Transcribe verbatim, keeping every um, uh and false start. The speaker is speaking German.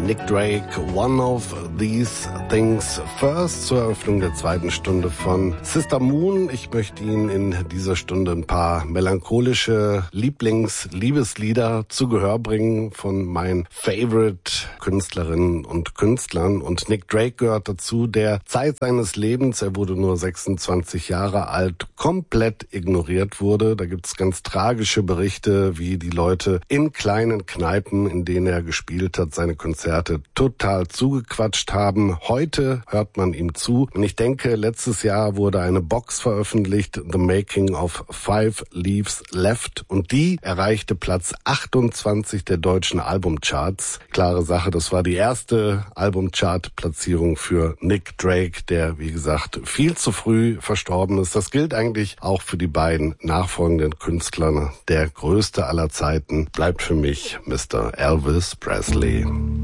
Nick Drake, One of These Things First, zur Eröffnung der zweiten Stunde von Sister Moon. Ich möchte Ihnen in dieser Stunde ein paar melancholische Lieblings-Liebeslieder zu Gehör bringen von meinen Favorite-Künstlerinnen und Künstlern. Und Nick Drake gehört dazu, der Zeit seines Lebens, er wurde nur sechsundzwanzig Jahre alt, komplett ignoriert wurde. Da gibt's ganz tragische Berichte, wie die Leute in kleinen Kneipen, in denen er gespielt hat, seine Konzerte total zugequatscht haben. Heute hört man ihm zu. Und ich denke, letztes Jahr wurde eine Box veröffentlicht, The Making of Five Leaves Left. Und die erreichte Platz achtundzwanzig der deutschen Albumcharts. Klare Sache, das war die erste Albumchart-Platzierung für Nick Drake, der, wie gesagt, viel zu früh verstorben ist. Das gilt eigentlich auch für die beiden nachfolgenden Künstler. Der größte aller Zeiten bleibt für mich Mister Elvis Presley.